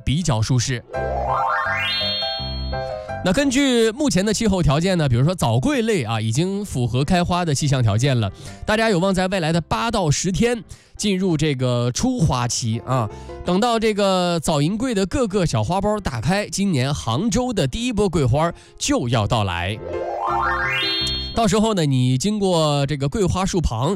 比较舒适。那根据目前的气候条件呢，比如说早桂类啊，已经符合开花的气象条件了，大家有望在未来的8到10天进入这个初花期啊。等到这个早银桂的各个小花苞打开，今年杭州的第一波桂花就要到来。到时候呢，你经过这个桂花树旁，